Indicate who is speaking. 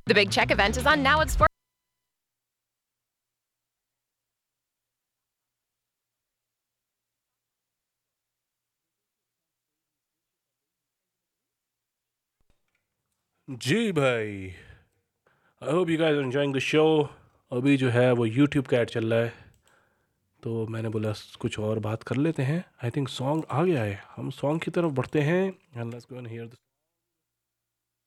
Speaker 1: The Big Check event is on now at Sport.
Speaker 2: जी भाई, I hope you guys enjoying the show. अभी जो है वो YouTube का ऐड चल रहा है, तो मैंने बोला कुछ और बात कर लेते हैं। आई थिंक सॉन्ग आ गया है, हम सॉन्ग की तरफ बढ़ते हैं। And let's go and here the